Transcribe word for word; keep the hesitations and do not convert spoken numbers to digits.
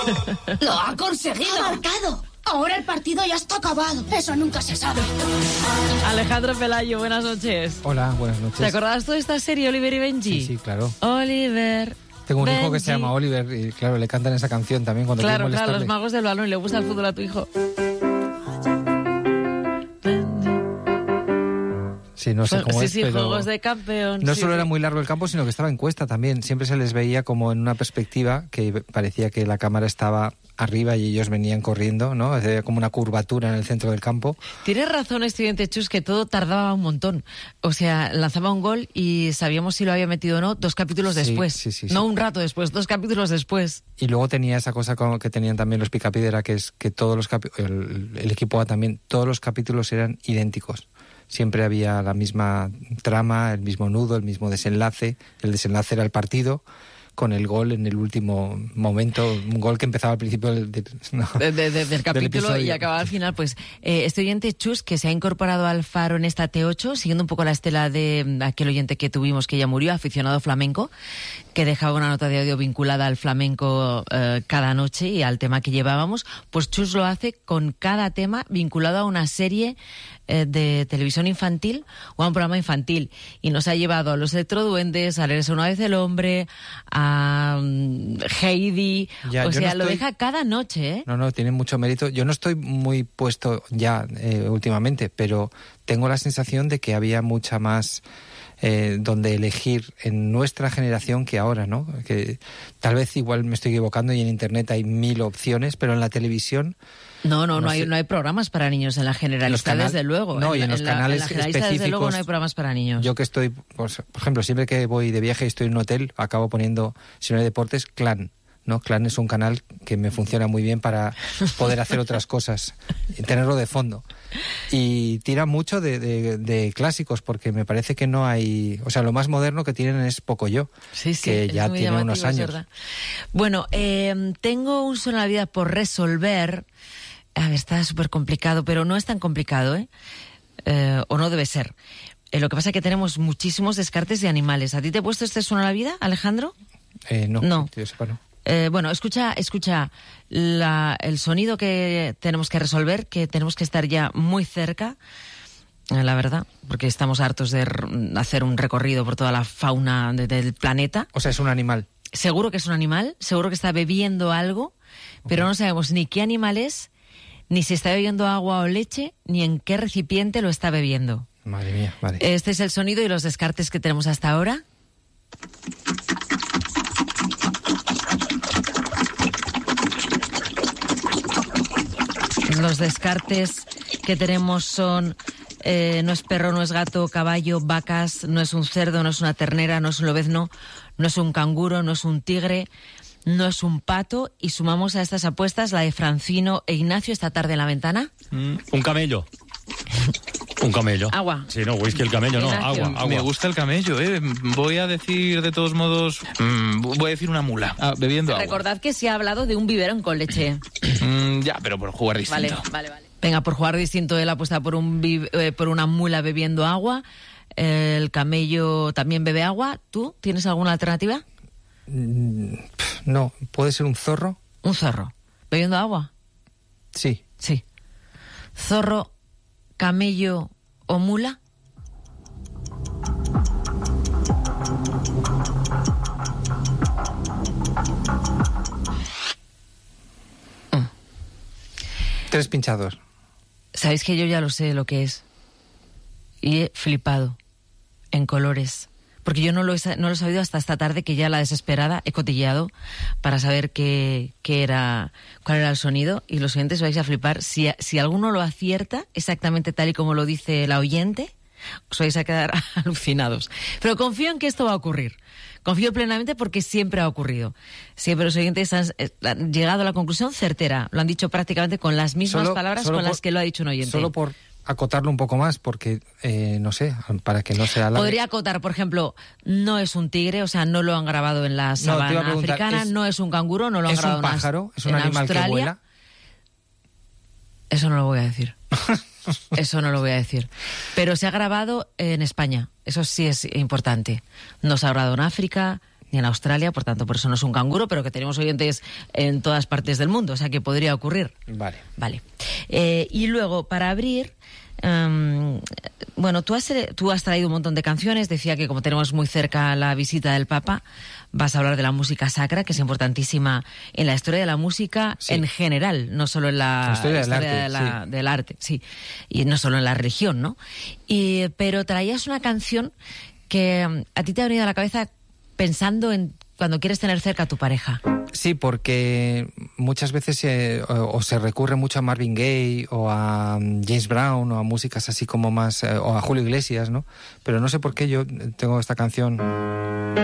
¡Lo ha conseguido! ¡Ha marcado! Ahora el partido ya está acabado. Eso nunca se sabe. Alejandro Pelayo, buenas noches. Hola, buenas noches. ¿Te acordabas tú de esta serie, Oliver y Benji? Sí, sí, claro. Oliver, Tengo un Benji. hijo que se llama Oliver y, claro, le cantan esa canción también cuando Claro, quieren claro, los molestarle. magos del balón. Y le gusta el fútbol a tu hijo. Sí, no sé cómo sí, es, sí, pero juegos de campeón. no sí, solo sí. era muy largo el campo, sino que estaba en cuesta también. Siempre se les veía como en una perspectiva que parecía que la cámara estaba arriba y ellos venían corriendo, ¿no? Había como una curvatura en el centro del campo. Tienes razón, estudiante Chus, que todo tardaba un montón. O sea, lanzaba un gol y sabíamos si lo había metido o no dos capítulos Sí, después. sí, sí, no sí. un rato después, dos capítulos después. Y luego tenía esa cosa como que tenían también los Picapiedra, que es que todos los capi- el, el equipo A también, todos los capítulos eran idénticos. Siempre había la misma trama, el mismo nudo, el mismo desenlace. El desenlace era el partido, con el gol en el último momento, un gol que empezaba al principio del, de, no, De- de- de- del capítulo episodio. y acababa al final. Pues eh, este oyente Chus, que se ha incorporado al Faro en esta T ocho, siguiendo un poco la estela de mm, aquel oyente que tuvimos que ya murió, aficionado flamenco, que dejaba una nota de audio vinculada al flamenco eh, cada noche y al tema que llevábamos. Pues Chus lo hace con cada tema vinculado a una serie eh, de televisión infantil o a un programa infantil, y nos ha llevado a los Electroduendes, a Eres una vez el hombre, a um, Heidi. Ya, o yo sea, no lo estoy- deja cada noche, ¿eh? No, no, tiene mucho mérito. Yo no estoy muy puesto ya eh, últimamente, pero tengo la sensación de que había mucha más eh, donde elegir en nuestra generación que ahora, ¿no? Que tal vez igual me estoy equivocando y en internet hay mil opciones, pero en la televisión... No, no, no, No hay, sé. no hay programas para niños en la generalista, canal- desde luego. no, y en los la, canales en la generalista, desde luego, específicos, no hay programas para niños. Yo que estoy, pues, por ejemplo, siempre que voy de viaje y estoy en un hotel, acabo poniendo, si no hay deportes, Clan. ¿No? Clan es un canal que me funciona muy bien para poder hacer otras cosas y tenerlo de fondo. Y tira mucho de, de, de clásicos, porque me parece que no hay... O sea, lo más moderno que tienen es Pocoyo, Sí, sí, que es ya muy tiene llamativo, unos es años. verdad. Bueno, eh, tengo un solo en la vida por resolver. A ver, está súper complicado, pero no es tan complicado, ¿eh? Eh, o no debe ser. Eh, lo que pasa es que tenemos muchísimos descartes de animales. ¿A ti te he puesto este suena la vida, Alejandro? Eh, no, No. que yo sepa, no. Eh, bueno, escucha, escucha la, el sonido que tenemos que resolver, que tenemos que estar ya muy cerca, eh, la verdad, porque estamos hartos de r- hacer un recorrido por toda la fauna de- del planeta. O sea, es un animal. Seguro que es un animal, seguro que está bebiendo algo, pero no sabemos ni qué animal es, ni si está bebiendo agua o leche, ni en qué recipiente lo está bebiendo. Madre mía, vale. Este es el sonido y los descartes que tenemos hasta ahora. Los descartes que tenemos son eh, no es perro, no es gato, caballo, vacas, no es un cerdo, no es una ternera, no es un lobezno, no es un canguro, no es un tigre, no es un pato, y sumamos a estas apuestas la de Francino e Ignacio esta tarde en la ventana. Mm, un camello. Un camello. Agua. Sí, no, whisky el camello, no, Ignacio. agua, agua. Me gusta el camello, ¿eh? Voy a decir, de todos modos, mm, voy a decir una mula, ah, bebiendo agua. Recordad que se ha hablado de un biberón con leche. Mm, ya, pero por jugar Vale, distinto. vale, vale. Venga, por jugar distinto, él apuesta por, un bi- eh, por una mula bebiendo agua. El camello también bebe agua. ¿Tú tienes alguna alternativa? Mm, pf, no, ¿puede ser un zorro? Un zorro. ¿Bebiendo agua? Sí. Sí. ¿Zorro, camello o mula? Tres pinchados. Sabéis que yo ya lo sé lo que es. Y he flipado. En colores. Porque yo no lo, he, sa- no lo he sabido hasta esta tarde, que ya la desesperada he cotilleado para saber qué, qué era, cuál era el sonido. Y los oyentes vais a flipar. Si, si alguno lo acierta exactamente tal y como lo dice la oyente, os vais a quedar alucinados. Pero confío en que esto va a ocurrir. Confío plenamente porque siempre ha ocurrido. Siempre los oyentes han, eh, han llegado a la conclusión certera. Lo han dicho prácticamente con las mismas Solo- palabras solo con por- las que lo ha dicho un oyente. Solo por acotarlo un poco más, porque, eh, no sé, para que no sea largo. Podría acotar, por ejemplo, no es un tigre, o sea, no lo han grabado en la No, te iba a sabana preguntar, africana, es- no es un canguro, no lo han ¿Es grabado un en Aus- pájaro? ¿Es un en animal Australia. que vuela? Eso no lo voy a decir. Eso no lo voy a decir. Pero se ha grabado en España. Eso sí es importante. No se ha grabado en África, ni en Australia, por tanto, por eso no es un canguro, pero que tenemos oyentes en todas partes del mundo, o sea que podría ocurrir. Vale. Vale. Eh, y luego, para abrir, um, bueno, tú has, tú has traído un montón de canciones. Decía que como tenemos muy cerca la visita del Papa, vas a hablar de la música sacra, que es importantísima en la historia de la música sí. en general, no solo en la, la historia, del, historia arte, de la, sí. del arte, sí, y no solo en la religión, ¿no? Y, pero traías una canción que um, a ti te ha venido a la cabeza pensando en cuando quieres tener cerca a tu pareja. Sí, porque muchas veces eh, o, o se recurre mucho a Marvin Gaye o a James Brown o a músicas así como más, eh, o a Julio Iglesias, ¿no? Pero no sé por qué yo tengo esta canción